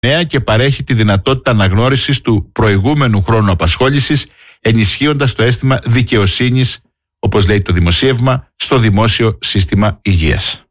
νέα και παρέχει τη δυνατότητα αναγνώρισης του προηγούμενου χρόνου απασχόλησης, ενισχύοντας το αίσθημα δικαιοσύνης, όπως λέει το δημοσίευμα, στο δημόσιο σύστημα υγείας.